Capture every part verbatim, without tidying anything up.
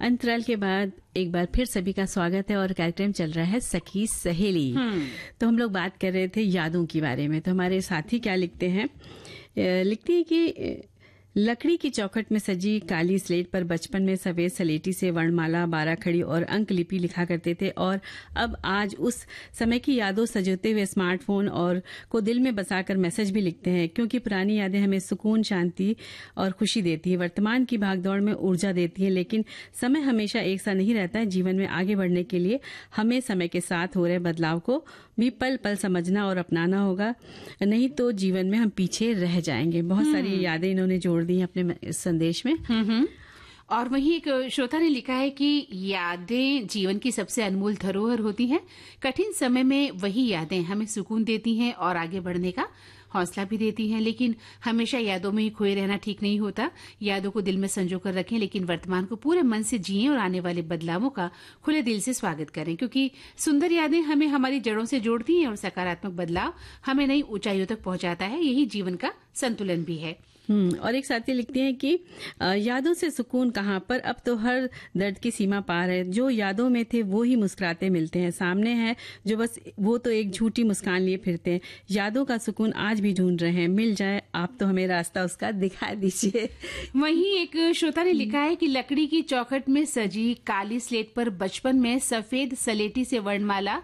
अंतराल के बाद एक बार फिर सभी का स्वागत है और कार्यक्रम चल रहा है सखी सहेली। तो हम लोग बात कर रहे थे यादों के बारे में। तो हमारे साथी क्या लिखते हैं, लिखती है कि लकड़ी की चौखट में सजी काली स्लेट पर बचपन में सफेद सलेटी से वर्णमाला, बारह खड़ी और अंक लिपि लिखा करते थे और अब आज उस समय की यादों सजोते हुए स्मार्टफोन और को दिल में बसाकर मैसेज भी लिखते हैं, क्योंकि पुरानी यादें हमें सुकून, शांति और खुशी देती है, वर्तमान की भागदौड़ में ऊर्जा देती है। लेकिन समय हमेशा एक सा नहीं रहता है। जीवन में आगे बढ़ने के लिए हमें समय के साथ हो रहे बदलाव को भी पल पल समझना और अपनाना होगा, नहीं तो जीवन में हम पीछे रह जाएंगे। बहुत सारी यादें इन्होंने जोड़ दी अपने संदेश में। और वहीं एक श्रोता ने लिखा है कि यादें जीवन की सबसे अनमोल धरोहर होती हैं। कठिन समय में वही यादें हमें सुकून देती हैं और आगे बढ़ने का हौसला भी देती हैं। लेकिन हमेशा यादों में ही खोए रहना ठीक नहीं होता। यादों को दिल में संजो कर रखें, लेकिन वर्तमान को पूरे मन से जिएं और आने वाले बदलावों का खुले दिल से स्वागत करें, क्योंकि सुंदर यादें हमें हमारी जड़ों से जोड़ती हैं और सकारात्मक बदलाव हमें नई ऊंचाइयों तक पहुंचाता है। यही जीवन का संतुलन भी है। हम्म और एक साथी लिखती हैं कि यादों से सुकून कहाँ पर, अब तो हर दर्द की सीमा पार है। जो यादों में थे वो ही मुस्कुराते मिलते हैं, सामने है जो बस वो तो एक झूठी मुस्कान लिए फिरते हैं। यादों का सुकून आज भी ढूंढ रहे हैं, मिल जाए आप तो हमें रास्ता उसका दिखा दीजिए। वहीं एक श्रोता ने लिखा है कि लकड़ी की चौखट में सजी काली स्लेट पर बचपन में सफेद सलेटी से वर्णमाला,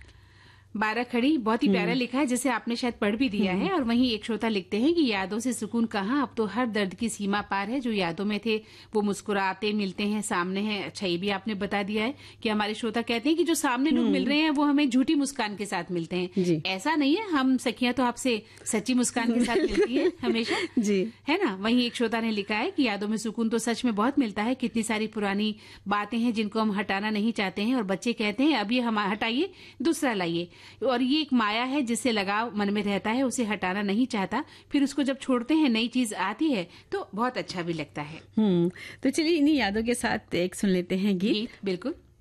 बारह खड़ी, बहुत ही प्यारा लिखा है, जिसे आपने शायद पढ़ भी दिया है। और वहीं एक श्रोता लिखते हैं कि यादों से सुकून कहाँ, अब तो हर दर्द की सीमा पार है। जो यादों में थे वो मुस्कुराते मिलते हैं, सामने हैं। अच्छा, ये भी आपने बता दिया है कि हमारे श्रोता कहते हैं कि जो सामने लोग मिल रहे हैं वो हमें झूठी मुस्कान के साथ मिलते हैं। ऐसा नहीं है, हम सखियां तो आपसे सच्ची मुस्कान के साथ मिलती है हमेशा, जी है ना। वहीं एक श्रोता ने लिखा है कि यादों में सुकून तो सच में बहुत मिलता है। कितनी सारी पुरानी बातें हैं जिनको हम हटाना नहीं चाहते हैं और बच्चे कहते हैं अब ये हम हटाइए, दूसरा लाइए। और ये एक माया है जिससे लगाव मन में रहता है, उसे हटाना नहीं चाहता। फिर उसको जब छोड़ते हैं नई चीज आती है तो बहुत अच्छा भी लगता है। हम्म तो चलिए इन्हीं यादों के साथ एक सुन लेते हैं गीत। गीत बिल्कुल।